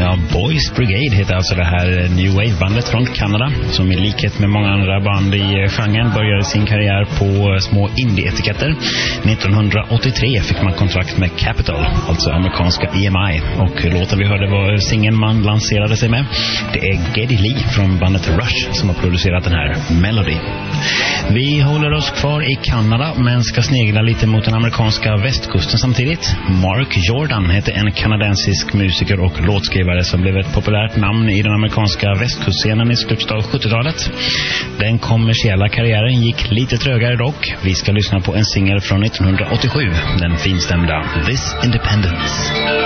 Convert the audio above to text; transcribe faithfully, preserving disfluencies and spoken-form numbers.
Ja, Boys Brigade heter alltså det här New Wave-bandet från Kanada som i likhet med många andra band i genren började sin karriär på små indie-etiketter. nittonhundraåttiotre fick man kontrakt med Capitol, alltså amerikanska E M I, och låten vi hörde var singeln man lanserade sig med. Det är Geddy Lee från bandet Rush som har producerat den här Melody. Vi håller oss kvar i Kanada men ska snegla lite mot den amerikanska västkusten samtidigt. Mark Jordan heter en kanadensisk musiker och låtskrivare som blev ett populärt namn i den amerikanska västkustscenen i slutet av sjuttiotalet. Den kommersiella karriären gick lite trögare dock. Vi ska lyssna på en singel från nittonhundraåttiosju, den finstämda This Independence.